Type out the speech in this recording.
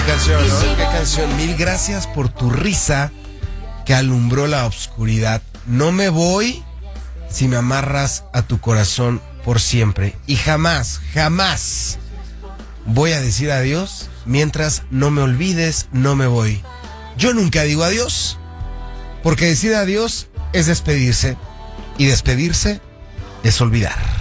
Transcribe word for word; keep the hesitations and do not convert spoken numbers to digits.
Canción, ¿no? Qué canción. Mil gracias por tu risa que alumbró la oscuridad. No me voy si me amarras a tu corazón por siempre. Y jamás, jamás voy a decir adiós mientras no me olvides, no me voy. Yo nunca digo adiós, porque decir adiós es despedirse, y despedirse es olvidar.